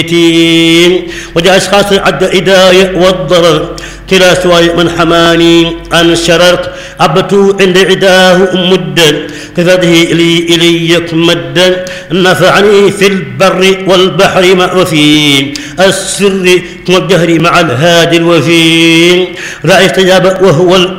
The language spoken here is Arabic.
وجاء اشخاص عد إداية والضرر كلا سواء من حماني عن شررت عبدت عند عداه مدا كفده إلي مدا نفعني في البر والبحر مع وفي السر والجهر مع الهادي الوفي رأي استجاب وهو